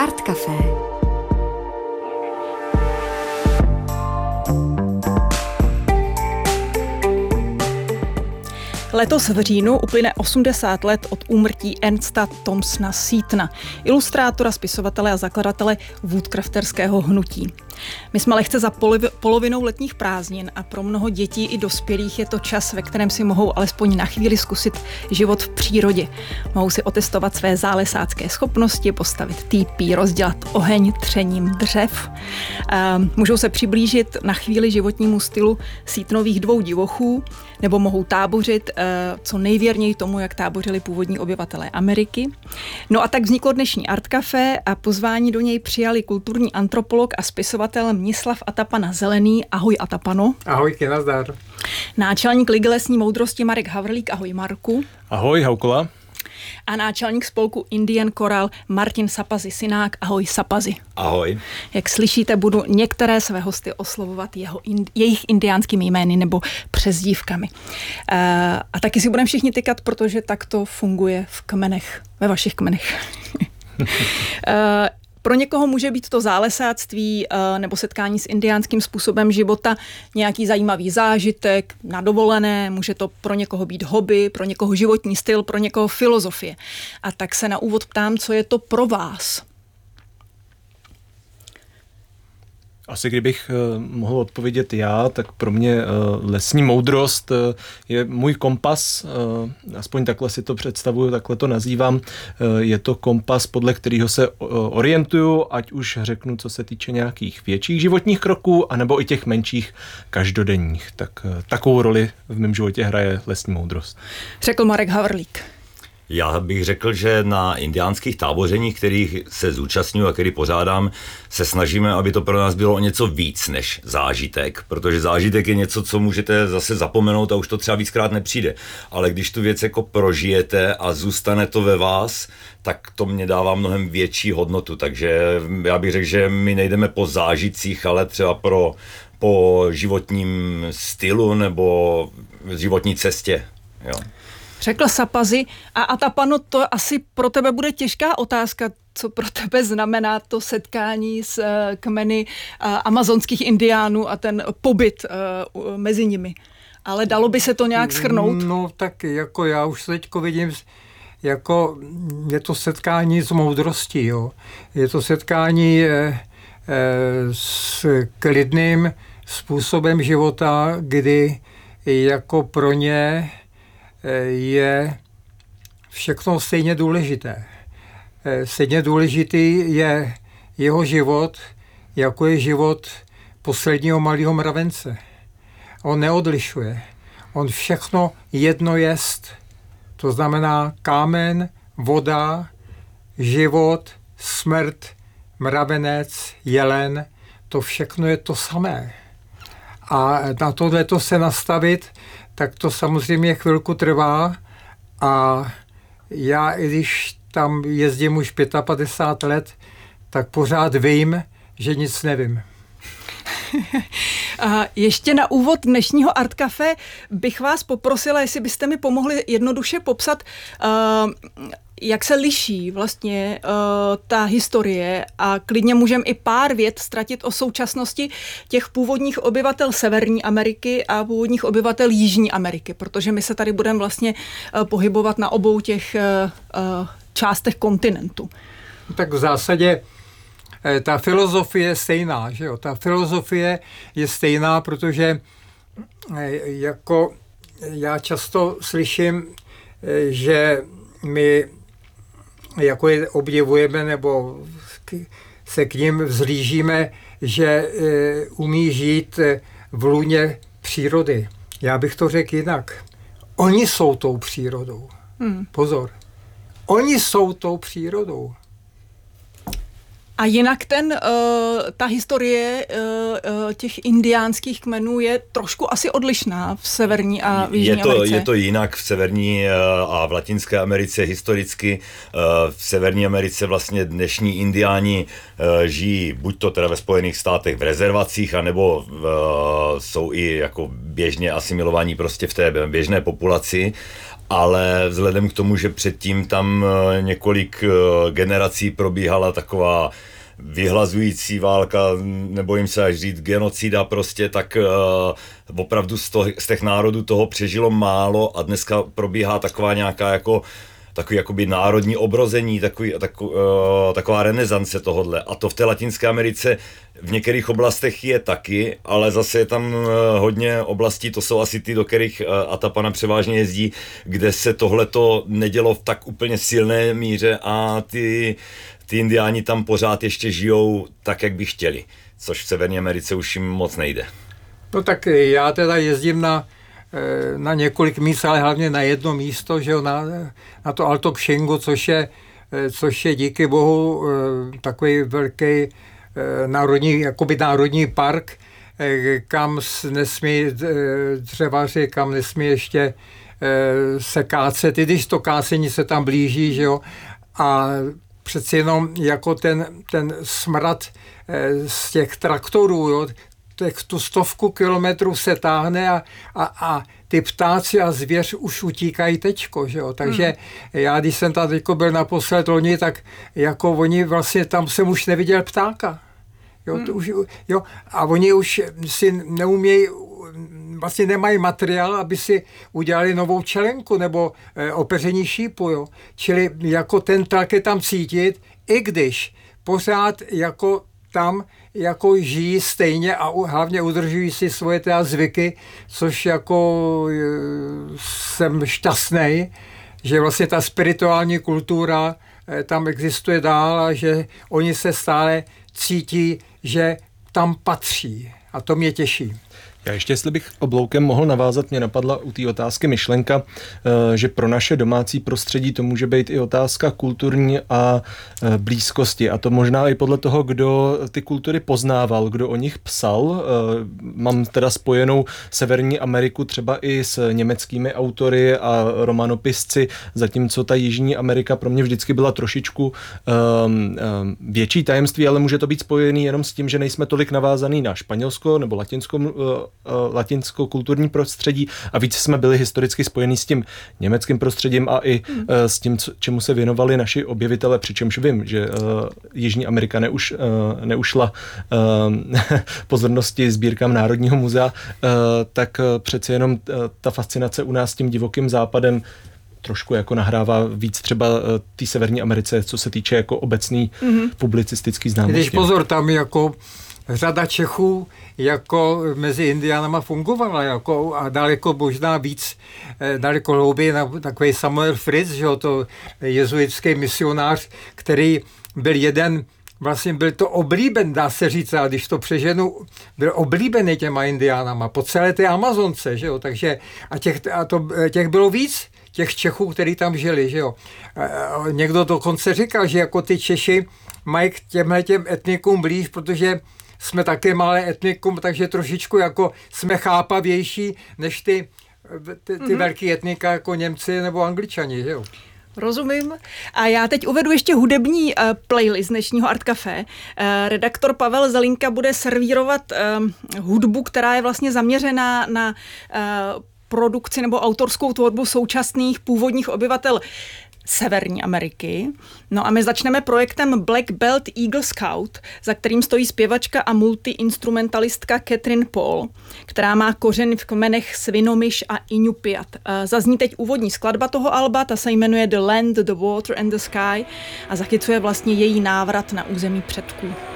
Art Café. Letos v říjnu uplyne 80 let od úmrtí Ernsta Thomsona Seatona, ilustrátora, spisovatele a zakladatele woodcrafterského hnutí. My jsme lehce za polovinou letních prázdnin a pro mnoho dětí i dospělých je to čas, ve kterém si mohou alespoň na chvíli zkusit život v přírodě. Mohou si otestovat své zálesácké schopnosti, postavit týpí, rozdělat oheň třením dřev. Můžou se přiblížit na chvíli životnímu stylu Seatonových dvou divochů, nebo mohou tábořit co nejvěrněji tomu, jak tábořili původní obyvatelé Ameriky. No a tak vzniklo dnešní Art Café a pozvání do něj přijali kulturní antropolog a spisovatel Mnislav Atapana Zelený. Ahoj Atapano. Ahoj, nazdar. Náčelník Ligy lesní moudrosti Marek Havrlík. Ahoj Marku. Ahoj Haukola. A náčelník spolku Indian Choral Martin Sapazi Synák. Ahoj Sapazi. Ahoj. Jak slyšíte, budu některé své hosty oslovovat jejich indiánskými jmény nebo přezdívkami. A taky si budeme všichni tykat, protože tak to funguje v kmenech, ve vašich kmenech. Pro někoho může být to zálesáctví nebo setkání s indiánským způsobem života nějaký zajímavý zážitek na dovolené, může to pro někoho být hobby, pro někoho životní styl, pro někoho filozofie. A tak se na úvod ptám, co je to pro vás? Asi kdybych mohl odpovědět já, tak pro mě lesní moudrost je můj kompas, aspoň takhle si to představuju, takhle to nazývám. Je to kompas, podle kterého se orientuju, ať už řeknu, co se týče nějakých větších životních kroků, anebo i těch menších každodenních. Tak takovou roli v mém životě hraje lesní moudrost. Řekl Marek Havrlík. Já bych řekl, že na indiánských tábořeních, kterých se zúčastňuji a který pořádám, se snažíme, aby to pro nás bylo o něco víc než zážitek, protože zážitek je něco, co můžete zase zapomenout a už to třeba víckrát nepřijde. Ale když tu věc jako prožijete a zůstane to ve vás, tak to mě dává mnohem větší hodnotu. Takže já bych řekl, že my nejdeme po zážitcích, ale třeba po životním stylu nebo životní cestě. Jo. Řekl Sapazi. A Atapano, to asi pro tebe bude těžká otázka, co pro tebe znamená to setkání s kmeny amazonských indiánů a ten pobyt mezi nimi. Ale dalo by se to nějak shrnout? No tak jako já už teďko vidím, jako je to setkání s moudrostí, jo. Je to setkání s klidným způsobem života, kdy jako pro ně je všechno stejně důležité. Stejně důležitý je jeho život, jako je život posledního malého mravence. On neodlišuje. On všechno jedno jest. To znamená kámen, voda, život, smrt, mravenec, jelen. To všechno je to samé. A na tohleto se nastavit, tak to samozřejmě chvilku trvá a já, i když tam jezdím už 55 let, tak pořád vím, že nic nevím. Ještě na úvod dnešního Art Café bych vás poprosila, jestli byste mi pomohli jednoduše popsat, jak se liší vlastně ta historie a klidně můžeme i pár vět ztratit o současnosti těch původních obyvatel Severní Ameriky a původních obyvatel Jižní Ameriky, protože my se tady budeme vlastně pohybovat na obou těch částech kontinentu. Tak v zásadě ta filozofie je stejná, že jo? Ta filozofie je stejná, protože jako já často slyším, že my jako je obdivujeme nebo se k nim vzlížíme, že umí žít v lůně přírody. Já bych to řekl jinak. Oni jsou tou přírodou. Pozor. Oni jsou tou přírodou. A jinak ta historie těch indiánských kmenů je trošku asi odlišná v Severní a v Jižní Americe. Je to jinak v Severní a v Latinské Americe historicky. V Severní Americe vlastně dnešní indiáni žijí buď to teda ve Spojených státech v rezervacích, anebo jsou i jako běžně asimilovaní prostě v té běžné populaci. ale vzhledem k tomu, že předtím tam několik generací probíhala taková vyhlazující válka, nebojím se až říct genocida prostě, tak opravdu z těch národů toho přežilo málo a dneska probíhá taková nějaká takový jakoby národní obrození, taková renesance tohodle. A to v té Latinské Americe v některých oblastech je taky, ale zase je tam hodně oblastí, to jsou asi ty, do kterých Atapana převážně jezdí, kde se tohleto nedělo v tak úplně silné míře a ty indiáni tam pořád ještě žijou tak, jak by chtěli, což v Severní Americe už jim moc nejde. No tak já teda jezdím na několik míst, ale hlavně na jedno místo, že jo, na to Alto Xingu, což je díky bohu takový velký národní park, kam nesmí dřevaři, kam nesmí ještě se kácet, i když to kácení se tam blíží, že jo, a přeci jenom jako ten smrad z těch traktorů, jo, tu 100 kilometrů se táhne a ty ptáci a zvěř už utíkají teďko, že jo, takže já, když jsem tady byl naposled loni, tak jako oni vlastně, tam jsem už neviděl ptáka, jo, jo, a oni už si neumějí, vlastně nemají materiál, aby si udělali novou čelenku nebo opeření šípu, jo, čili jako ten tlak je tam cítit, i když pořád jako tam jako žijí stejně a hlavně udržují si svoje teda zvyky, což jako jsem šťastný, že vlastně ta spirituální kultura tam existuje dál a že oni se stále cítí, že tam patří a to mě těší. Já ještě, jestli bych obloukem mohl navázat, mě napadla u té otázky myšlenka, že pro naše domácí prostředí to může být i otázka kulturní a blízkosti. A to možná i podle toho, kdo ty kultury poznával, kdo o nich psal. Mám teda spojenou Severní Ameriku třeba i s německými autory a romanopisci, zatímco ta Jižní Amerika pro mě vždycky byla trošičku větší tajemství, ale může to být spojený jenom s tím, že nejsme tolik navázaný na Španělsko nebo latinsko-kulturní prostředí a víc jsme byli historicky spojení s tím německým prostředím a i s tím, čemu se věnovali naši objevitele, přičemž vím, že Jižní Amerika neušla pozornosti sbírkám Národního muzea, tak přece jenom ta fascinace u nás tím divokým západem trošku jako nahrává víc třeba té Severní Americe, co se týče jako obecný publicistický známosti. Když pozor, tam jako řada Čechů jako mezi Indiánama fungovala jako a daleko možná víc, daleko hlouběji, takový Samuel Fritz, že jo, to jezuitský misionář, který byl vlastně byl to oblíben, dá se říct, a když to přeženu, byl oblíbený těma Indiánama po celé té Amazonce, že jo, takže těch bylo víc, těch Čechů, kteří tam žili, že jo. Někdo dokonce říkal, že jako ty Češi mají k těmhletěm etnikům blíž, protože jsme také malé etnikum, takže trošičku jako jsme chápavější než ty velký etnika jako Němci nebo Angličani, že jo. Rozumím. A já teď uvedu ještě hudební playlist dnešního Art Café. Redaktor Pavel Zelinka bude servírovat hudbu, která je vlastně zaměřená na produkci nebo autorskou tvorbu současných původních obyvatel Severní Ameriky. No a my začneme projektem Black Belt Eagle Scout, za kterým stojí zpěvačka a multiinstrumentalistka Catherine Paul, která má kořen v kmenech Swinomish a Inupiat. Zazní teď úvodní skladba toho alba, ta se jmenuje The Land, The Water and The Sky a zachycuje vlastně její návrat na území předků.